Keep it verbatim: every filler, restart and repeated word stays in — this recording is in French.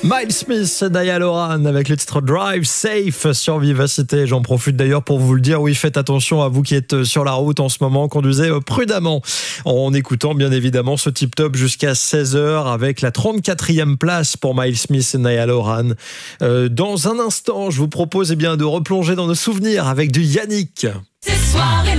Miles Smith, Niall Horan avec le titre Drive Safe sur Vivacité. J'en profite d'ailleurs pour vous le dire, oui, faites attention à vous qui êtes sur la route en ce moment, conduisez prudemment en écoutant bien évidemment ce Tip Top jusqu'à seize heures avec la trente-quatrième place pour Miles Smith et Niall Horan. Euh, dans un instant, je vous propose eh bien, de replonger dans nos souvenirs avec du Yannick.